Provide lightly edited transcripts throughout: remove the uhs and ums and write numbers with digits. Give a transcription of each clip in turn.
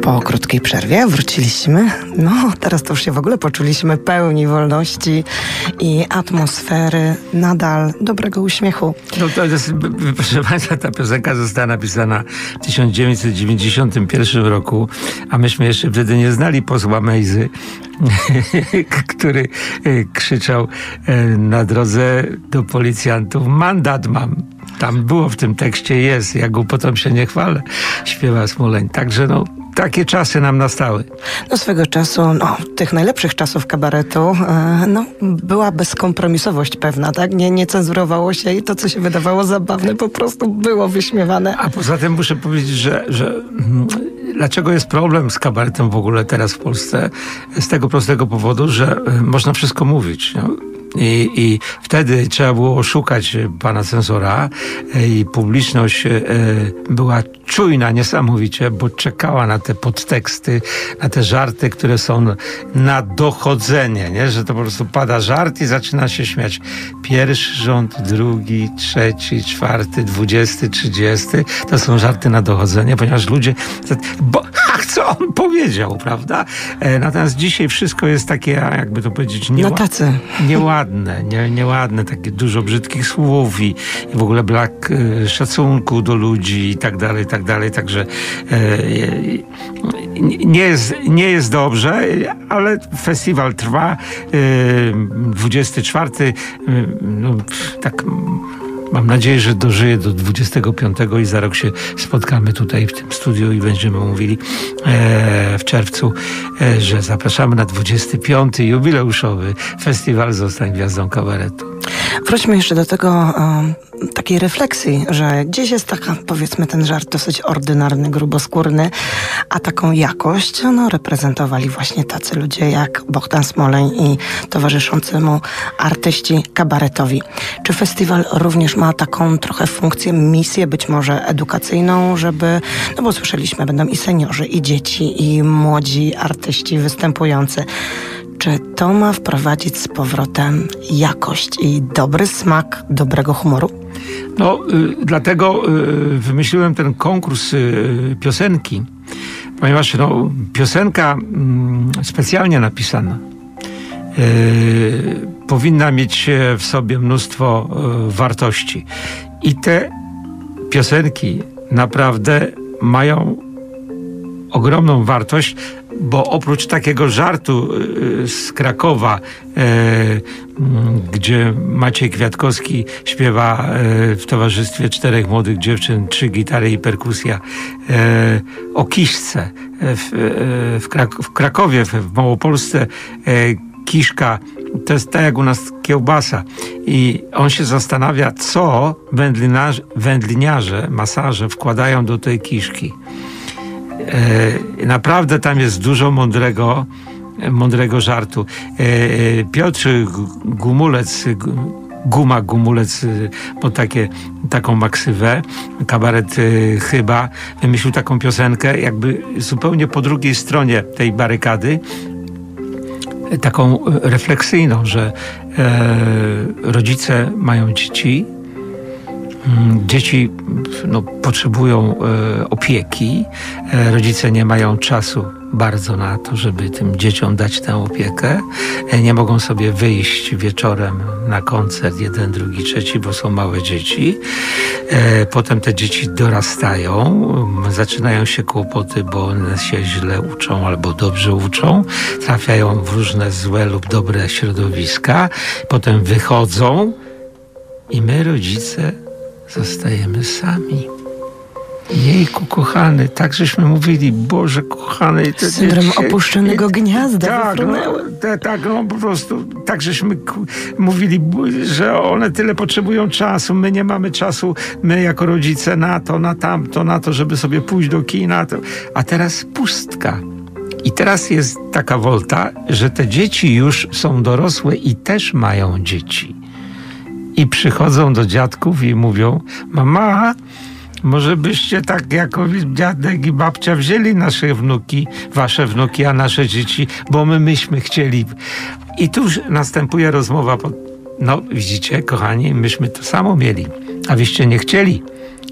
Po krótkiej przerwie wróciliśmy. No, teraz to już się w ogóle poczuliśmy pełni wolności i atmosfery nadal dobrego uśmiechu. No to jest, proszę Państwa, ta piosenka została napisana w 1991 roku, a myśmy jeszcze wtedy nie znali posła Mejzy, który krzyczał na drodze do policjantów: mandat mam. Tam było w tym tekście, jest. Ja głupotą się nie chwalę, śpiewa Smoleń. Także takie czasy nam nastały. Swego czasu, tych najlepszych czasów kabaretu, była bezkompromisowość pewna, tak? Nie cenzurowało się i to, co się wydawało zabawne, po prostu było wyśmiewane. A poza tym muszę powiedzieć, że dlaczego jest problem z kabaretem w ogóle teraz w Polsce? Z tego prostego powodu, że można wszystko mówić. I wtedy trzeba było szukać pana cenzora i publiczność była czujna niesamowicie, bo czekała na te podteksty, na te żarty, które są na dochodzenie, nie? Że to po prostu pada żart i zaczyna się śmiać. Pierwszy rząd, drugi, trzeci, czwarty, 20, 30. To są żarty na dochodzenie, ponieważ ludzie... co on powiedział, prawda? Natomiast dzisiaj wszystko jest takie, jakby to powiedzieć, nieładne, takie dużo brzydkich słów i w ogóle brak szacunku do ludzi i tak dalej, także nie jest dobrze, ale festiwal trwa, 24, tak. Mam nadzieję, że dożyję do 25 i za rok się spotkamy tutaj w tym studiu i będziemy mówili w czerwcu, że zapraszamy na 25. jubileuszowy festiwal Zostań Gwiazdą Kabaretu. Wróćmy jeszcze do tego, takiej refleksji, że gdzieś jest taka, powiedzmy, ten żart dosyć ordynarny, gruboskórny, a taką jakość reprezentowali właśnie tacy ludzie jak Bogdan Smoleń i towarzyszący mu artyści kabaretowi. Czy festiwal również ma taką trochę funkcję, misję być może edukacyjną, żeby, bo słyszeliśmy, będą i seniorzy, i dzieci, i młodzi artyści występujący. Czy to ma wprowadzić z powrotem jakość i dobry smak dobrego humoru? Dlatego wymyśliłem ten konkurs piosenki, ponieważ piosenka specjalnie napisana powinna mieć w sobie mnóstwo wartości. I te piosenki naprawdę mają ogromną wartość, bo oprócz takiego żartu z Krakowa, gdzie Maciej Kwiatkowski śpiewa w towarzystwie 4 młodych dziewczyn, 3 gitary i perkusja, o kiszce. W Krakowie, w Małopolsce kiszka to jest tak jak u nas kiełbasa. I on się zastanawia, co wędliniarze, masaże wkładają do tej kiszki. Naprawdę tam jest dużo mądrego żartu. Piotr Gumulec, Gumulec, bo taką maksywę, kabaret chyba, wymyślił taką piosenkę, jakby zupełnie po drugiej stronie tej barykady, taką refleksyjną, że rodzice mają dzieci, dzieci potrzebują opieki, rodzice nie mają czasu bardzo na to, żeby tym dzieciom dać tę opiekę. Nie mogą sobie wyjść wieczorem na koncert 1, 2, 3, bo są małe dzieci. Potem te dzieci dorastają, zaczynają się kłopoty, bo one się źle uczą albo dobrze uczą, trafiają w różne złe lub dobre środowiska, potem wychodzą i my, rodzice, zostajemy sami. Jejku, kochany, tak żeśmy mówili, Boże, kochany. Syndrom opuszczonego gniazda. Po prostu, tak żeśmy mówili, że one tyle potrzebują czasu, my nie mamy czasu, my jako rodzice na to, na tamto, na to, żeby sobie pójść do kina. A teraz pustka. I teraz jest taka wolta, że te dzieci już są dorosłe i też mają dzieci. I przychodzą do dziadków i mówią: mama, może byście tak jako dziadek i babcia wzięli nasze wnuki, wasze wnuki, a nasze dzieci, bo myśmy chcieli. I tu następuje rozmowa. Widzicie, kochani, myśmy to samo mieli, a wyście nie chcieli.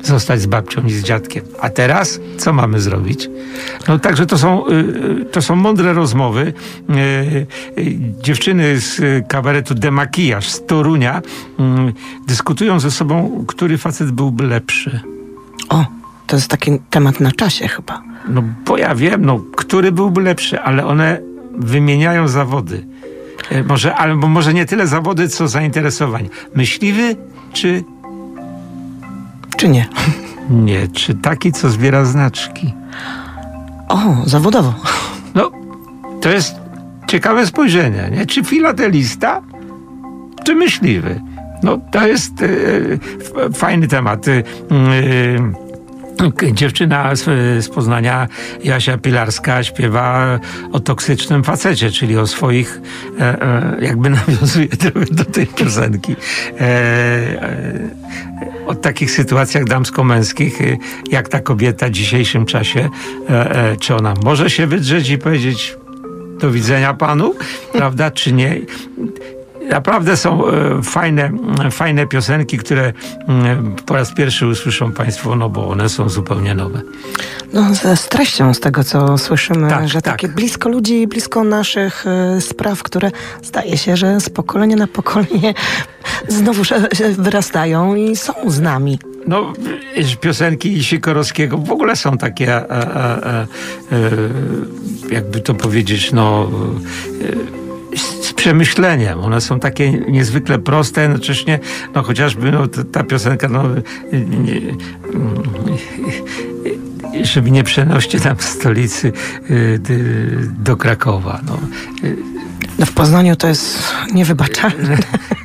zostać z babcią i z dziadkiem. A teraz co mamy zrobić? No także to są mądre rozmowy. Dziewczyny z kabaretu Demakijaż z Torunia dyskutują ze sobą, który facet byłby lepszy. O, to jest taki temat na czasie chyba. No bo ja wiem, który byłby lepszy, ale one wymieniają zawody. Albo może nie tyle zawody, co zainteresowań. Myśliwy czy... Czy nie? Nie, czy taki, co zbiera znaczki. O, zawodowo. No, to jest ciekawe spojrzenie, nie? Czy filatelista, czy myśliwy? No, to jest fajny temat. Dziewczyna z Poznania, Jasia Pilarska, śpiewa o toksycznym facecie, czyli o swoich, jakby nawiązuje trochę do tej piosenki, o takich sytuacjach damsko-męskich, jak ta kobieta w dzisiejszym czasie, czy ona może się wydrzeć i powiedzieć do widzenia panu, prawda, czy nie. Naprawdę są fajne piosenki, które po raz pierwszy usłyszą państwo, no bo one są zupełnie nowe. No, z treścią z tego, co słyszymy, Tak, że tak. takie blisko ludzi, blisko naszych spraw, które zdaje się, że z pokolenia na pokolenie znowu wyrastają i są z nami. No, piosenki Sikorowskiego w ogóle są takie, jakby to powiedzieć, z przemyśleniem. One są takie niezwykle proste, jednocześnie, chociażby ta piosenka, żeby nie przenosić tam stolicy do Krakowa. No w Poznaniu to jest niewybaczalne.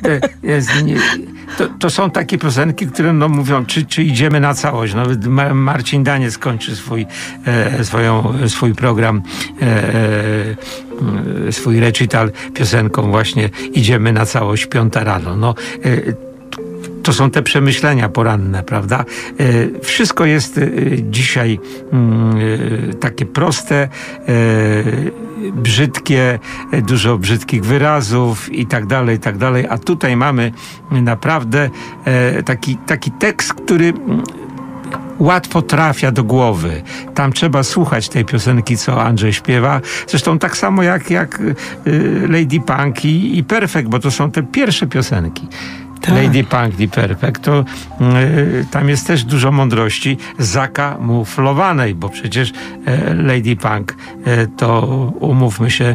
To są takie piosenki, które mówią, czy idziemy na całość. Nawet Marcin Daniec kończy swój program, swój recital piosenką właśnie Idziemy na całość, 5 rano. To są te przemyślenia poranne, prawda? Wszystko jest dzisiaj takie proste, brzydkie, dużo brzydkich wyrazów i tak dalej, a tutaj mamy naprawdę taki tekst, który łatwo trafia do głowy. Tam trzeba słuchać tej piosenki, co Andrzej śpiewa. Zresztą tak samo jak Lady Punk i Perfect, bo to są te pierwsze piosenki. Tak. Lady Punk i Perfect, to tam jest też dużo mądrości zakamuflowanej, bo przecież Lady Punk to, umówmy się,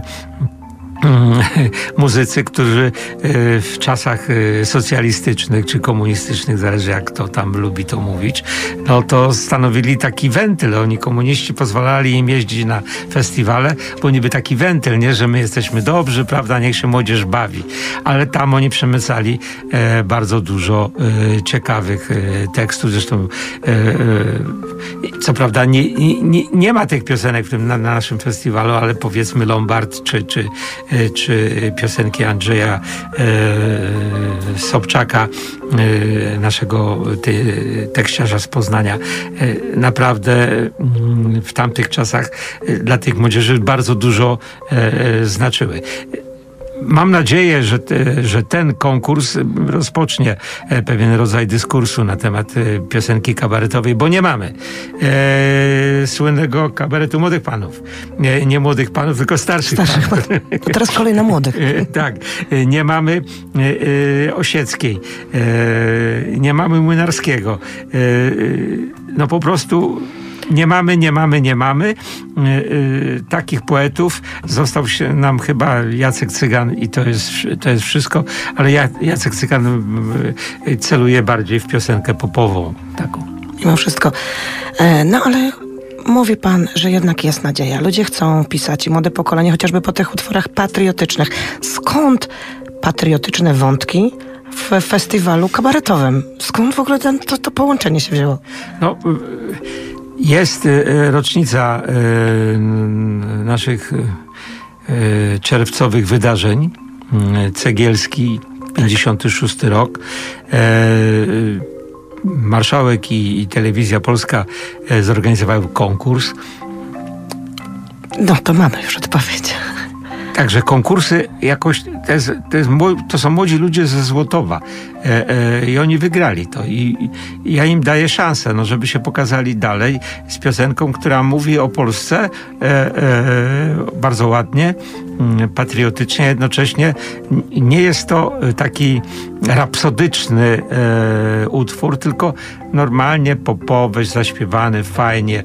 muzycy, którzy w czasach socjalistycznych czy komunistycznych, zależy jak to tam lubi to mówić, to stanowili taki wentyl. Oni, komuniści, pozwalali im jeździć na festiwale, bo niby taki wentyl, nie, że my jesteśmy dobrzy, prawda, niech się młodzież bawi. Ale tam oni przemycali bardzo dużo ciekawych tekstów. Zresztą co prawda nie ma tych piosenek w tym na naszym festiwalu, ale powiedzmy Lombard czy piosenki Andrzeja Sobczaka, naszego tekściarza z Poznania, naprawdę w tamtych czasach dla tych młodzieży bardzo dużo znaczyły. Mam nadzieję, że ten konkurs rozpocznie pewien rodzaj dyskursu na temat piosenki kabaretowej, bo nie mamy słynnego kabaretu młodych panów. Nie młodych panów, tylko starszych panów. To teraz kolej na młodych. Tak. Nie mamy Osieckiej. Nie mamy Młynarskiego. Po prostu nie mamy takich poetów. Został się nam chyba Jacek Cygan i to jest wszystko, ale Jacek Cygan celuje bardziej w piosenkę popową taką. Mimo wszystko. Ale mówi pan, że jednak jest nadzieja. Ludzie chcą pisać i młode pokolenie, chociażby po tych utworach patriotycznych. Skąd patriotyczne wątki w festiwalu kabaretowym? Skąd w ogóle to połączenie się wzięło? Jest rocznica naszych czerwcowych wydarzeń. Cegielski, 56 rok. Marszałek i Telewizja Polska zorganizowały konkurs. To mamy już odpowiedź. Także konkursy jakoś, to są młodzi ludzie ze Złotowa. i oni wygrali to. I ja im daję szansę, no, żeby się pokazali dalej z piosenką, która mówi o Polsce bardzo ładnie, patriotycznie, jednocześnie nie jest to taki rapsodyczny utwór, tylko normalnie popowy, zaśpiewany, fajnie,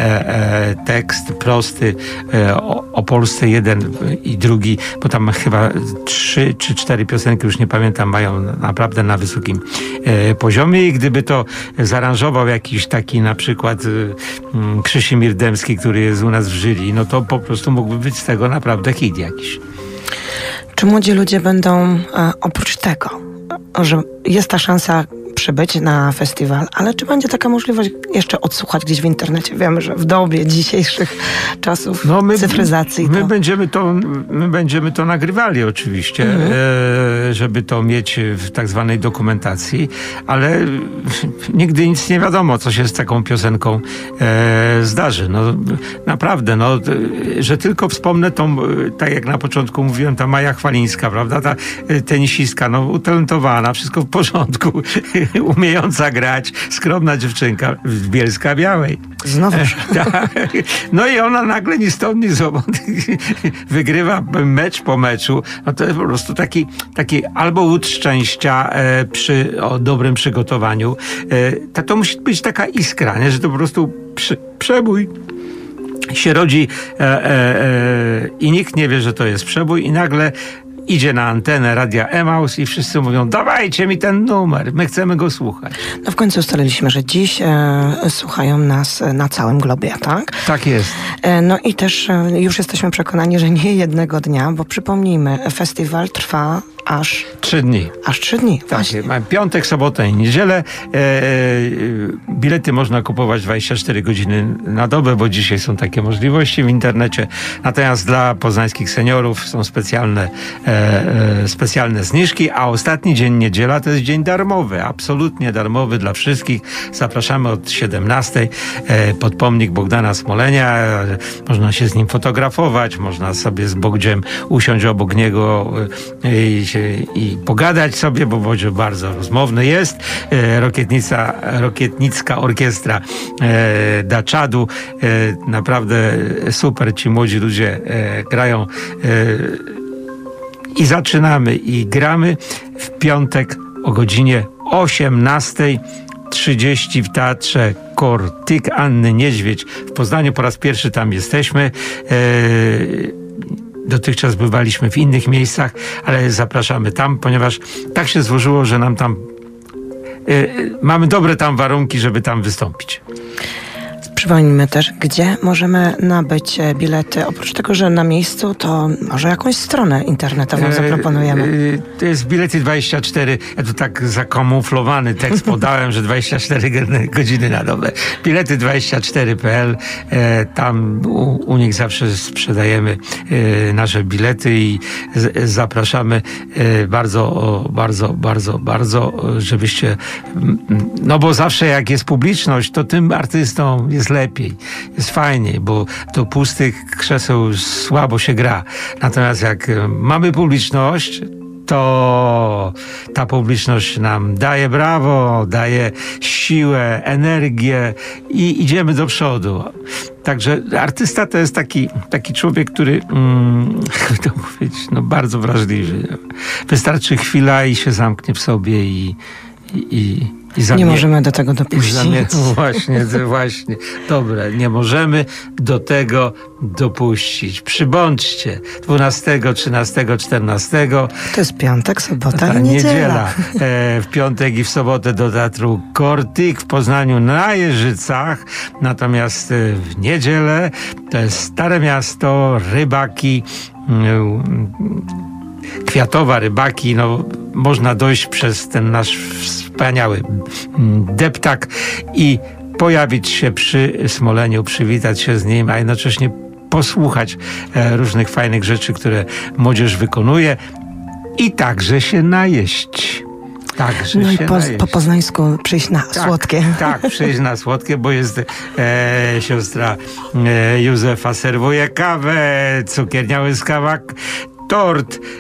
tekst prosty, o Polsce jeden i drugi, bo tam chyba 3 czy 4 piosenki, już nie pamiętam, mają naprawdę na wysokim poziomie i gdyby to zaaranżował jakiś taki na przykład Krzysimir Dębski, który jest u nas w jury, no to po prostu mógłby być z tego naprawdę hit jakiś. Czy młodzi ludzie będą oprócz tego, że jest ta szansa przybyć na festiwal, ale czy będzie taka możliwość jeszcze odsłuchać gdzieś w internecie? Wiemy, że w dobie dzisiejszych czasów cyfryzacji. My będziemy to nagrywali oczywiście, żeby to mieć w tak zwanej dokumentacji, ale nigdy nic nie wiadomo, co się z taką piosenką zdarzy. No, naprawdę, no, że tylko wspomnę tą, tak jak na początku mówiłem, ta Maja Chwalińska, prawda, ta tenisistka, no, utalentowana, wszystko w porządku, umiejąca grać, skromna dziewczynka z Bielska Białej. Znowuż. No i ona nagle ni stąd, ni zowąd wygrywa mecz po meczu. No to jest po prostu taki albo łód szczęścia przy dobrym przygotowaniu. To musi być taka iskra, nie? Że to po prostu przebój się rodzi i nikt nie wie, że to jest przebój i nagle idzie na antenę Radia Emaus i wszyscy mówią: dawajcie mi ten numer, my chcemy go słuchać. No w końcu ustaliliśmy, że dziś słuchają nas na całym globie, tak? Tak jest. No i też już jesteśmy przekonani, że nie jednego dnia, bo przypomnijmy, festiwal trwa aż 3 dni. Aż 3 dni, właśnie. Tak, mamy piątek, sobotę i niedzielę. Bilety można kupować 24 godziny na dobę, bo dzisiaj są takie możliwości w internecie. Natomiast dla poznańskich seniorów są specjalne zniżki, a ostatni dzień, niedziela, to jest dzień darmowy, absolutnie darmowy dla wszystkich. Zapraszamy od 17 pod pomnik Bogdana Smolenia. Można się z nim fotografować, można sobie z Bogdziem usiąść obok niego i pogadać sobie, bo Bodzio bardzo rozmowny jest. Rokietnicka orkiestra Daczadu. Naprawdę super, ci młodzi ludzie grają i zaczynamy i gramy w piątek o godzinie 18:30 w Teatrze Kortyk Anny Niedźwiedź w Poznaniu. Po raz pierwszy tam jesteśmy. Dotychczas bywaliśmy w innych miejscach, ale zapraszamy tam, ponieważ tak się złożyło, że nam tam mamy dobre tam warunki, żeby tam wystąpić. Przypomnijmy też, gdzie możemy nabyć bilety. Oprócz tego, że na miejscu, to może jakąś stronę internetową zaproponujemy. To jest Bilety 24. Ja tu tak zakamuflowany tekst podałem, że 24 godziny na dobę. Bilety24.pl. Tam u nich zawsze sprzedajemy nasze bilety i zapraszamy bardzo, żebyście, no bo zawsze jak jest publiczność, to tym artystom jest lepiej, jest fajniej, bo do pustych krzeseł słabo się gra. Natomiast jak mamy publiczność, to ta publiczność nam daje brawo, daje siłę, energię i idziemy do przodu. Także artysta to jest taki człowiek, który jakby to powiedzieć, no bardzo wrażliwy. Wystarczy chwila i się zamknie w sobie i nie możemy do tego dopuścić. Właśnie. Dobre, nie możemy do tego dopuścić. Przybądźcie 12, 13, 14. To jest piątek, sobota i niedziela. W piątek i w sobotę do Teatru Kortyk w Poznaniu na Jeżycach. Natomiast w niedzielę to jest Stare Miasto, Rybaki, Kwiatowa, Rybaki, no można dojść przez ten nasz wspaniały deptak i pojawić się przy Smoleniu, przywitać się z nim, a jednocześnie posłuchać różnych fajnych rzeczy, które młodzież wykonuje i także się najeść. No i po poznańsku przyjść na słodkie. Tak, przyjść na słodkie, bo jest siostra Józefa serwuje kawę, cukiernia łyskawa, tort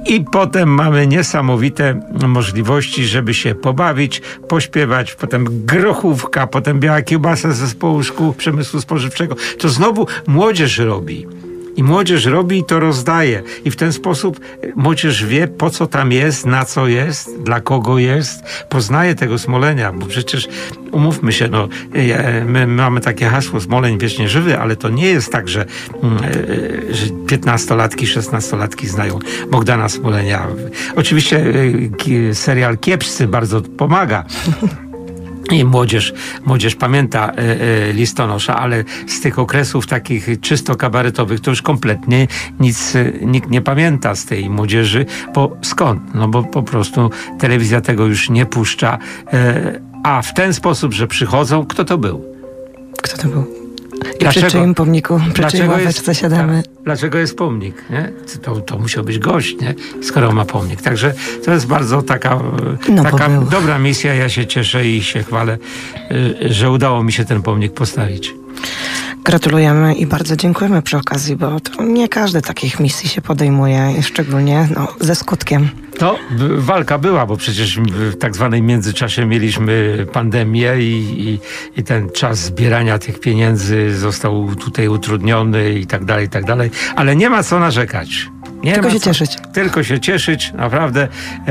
I potem mamy niesamowite możliwości, żeby się pobawić, pośpiewać, potem grochówka, potem biała kiełbasa z zespołu szkół przemysłu spożywczego. To znowu młodzież robi. I młodzież robi i to rozdaje. I w ten sposób młodzież wie, po co tam jest, na co jest, dla kogo jest. Poznaje tego Smolenia, bo przecież umówmy się, my mamy takie hasło Smoleń wiecznie żywy, ale to nie jest tak, że 15-latki, 16-latki znają Bogdana Smolenia. Oczywiście serial Kiepscy bardzo pomaga. I młodzież pamięta listonosza, ale z tych okresów takich czysto kabaretowych to już kompletnie nikt nie pamięta z tej młodzieży. Bo skąd? No bo po prostu telewizja tego już nie puszcza. A w ten sposób, że przychodzą, kto to był? Kto to był? I przy czyim pomniku, przy czyim ławeczce siadamy? Dlaczego jest pomnik? Nie? To musiał być gość, nie? Skoro ma pomnik. Także to jest bardzo taka dobra misja. Ja się cieszę i się chwalę, że udało mi się ten pomnik postawić. Gratulujemy i bardzo dziękujemy przy okazji, bo to nie każdy takich misji się podejmuje, szczególnie ze skutkiem. To walka była, bo przecież w tak zwanej międzyczasie mieliśmy pandemię i ten czas zbierania tych pieniędzy został tutaj utrudniony i tak dalej, ale nie ma co narzekać. Tylko się cieszyć, naprawdę.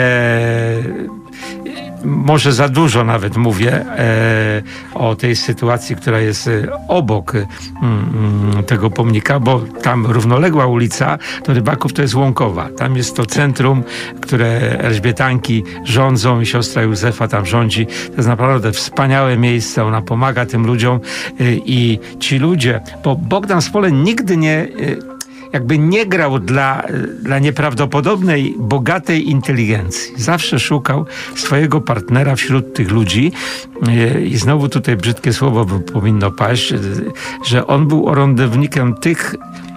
Może za dużo nawet mówię o tej sytuacji, która jest obok tego pomnika, bo tam równoległa ulica do Rybaków to jest Łąkowa. Tam jest to centrum, które Elżbietanki rządzą i siostra Józefa tam rządzi. To jest naprawdę wspaniałe miejsce. Ona pomaga tym ludziom i ci ludzie, bo Bogdan Smoleń nigdy nie grał dla nieprawdopodobnej, bogatej inteligencji. Zawsze szukał swojego partnera wśród tych ludzi i znowu tutaj brzydkie słowo powinno paść, że on był orędownikiem tych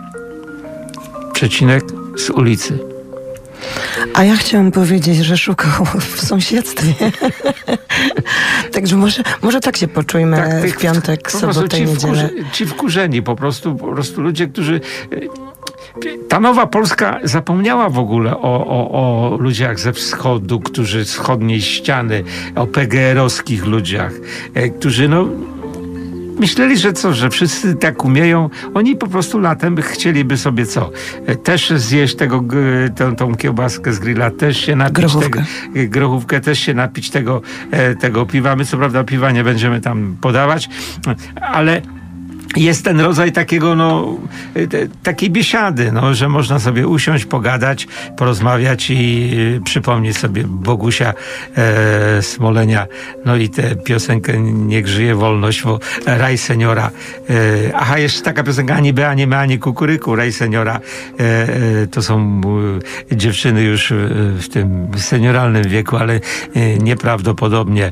z ulicy. A ja chciałam powiedzieć, że szukał w sąsiedztwie. Także może tak się poczujmy w piątek, sobotę i niedzielę. Ci wkurzeni po prostu ludzie, którzy... Ta nowa Polska zapomniała w ogóle o ludziach ze wschodu, którzy z wschodniej ściany, o PGR-owskich ludziach, którzy myśleli, że wszyscy tak umieją. Oni po prostu latem chcieliby sobie też zjeść tą kiełbaskę z grilla, też się napić grochówkę, też się napić tego piwa. My co prawda piwa nie będziemy tam podawać, ale jest ten rodzaj takiej biesiady, że można sobie usiąść, pogadać, porozmawiać i przypomnieć sobie Bogusia Smolenia, i tę piosenkę Niech żyje wolność, bo Raj Seniora. Jeszcze taka piosenka Ani be, ani me, ani kukuryku, Raj Seniora. To są dziewczyny już w tym senioralnym wieku, ale nieprawdopodobnie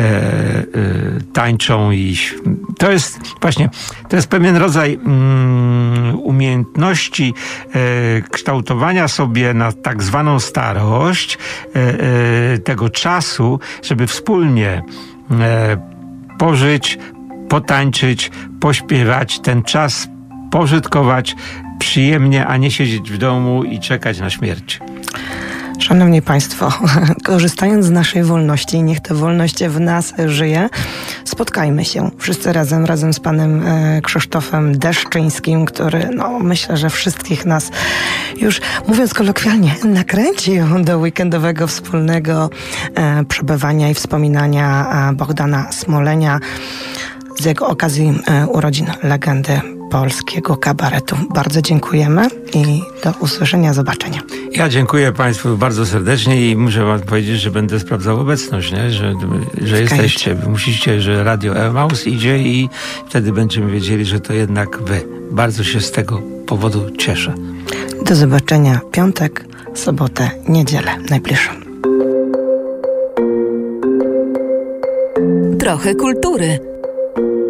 tańczą i to jest pewien rodzaj umiejętności kształtowania sobie na tak zwaną starość tego czasu, żeby wspólnie pożyć, potańczyć, pośpiewać, ten czas pożytkować przyjemnie, a nie siedzieć w domu i czekać na śmierć. Szanowni Państwo, korzystając z naszej wolności, niech ta wolność w nas żyje, spotkajmy się wszyscy razem z panem Krzysztofem Deszczyńskim, który myślę, że wszystkich nas już, mówiąc kolokwialnie, nakręcił do weekendowego wspólnego przebywania i wspominania Bogdana Smolenia z jego okazji urodzin legendy polskiego kabaretu. Bardzo dziękujemy i do usłyszenia, zobaczenia. Ja dziękuję Państwu bardzo serdecznie i muszę Wam powiedzieć, że będę sprawdzał obecność, nie? Że jesteście. Musicie, że Radio Emaus idzie i wtedy będziemy wiedzieli, że to jednak Wy. Bardzo się z tego powodu cieszę. Do zobaczenia piątek, sobotę, niedzielę najbliższą. Trochę kultury.